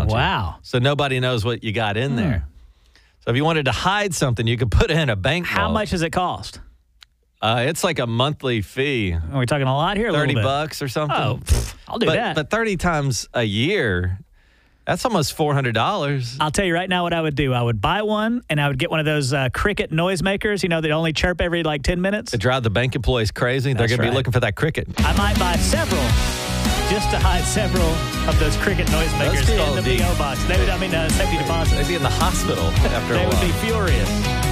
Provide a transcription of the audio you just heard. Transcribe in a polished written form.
around you. Wow. So nobody knows what you got in there. So if you wanted to hide something, you could put it in a bank vault. How much does it cost? It's like a monthly fee. Are we talking a lot here? $30 or something. Oh, I'll do that. But 30 times a year, that's almost $400. I'll tell you right now what I would do. I would buy one, and I would get one of those cricket noisemakers, that only chirp every 10 minutes. To drive the bank employees crazy. They're going to be looking for that cricket. I might buy several just to hide several of those cricket noisemakers in the P.O. box. Safety deposit. They'd be in the hospital after a while. They would be furious.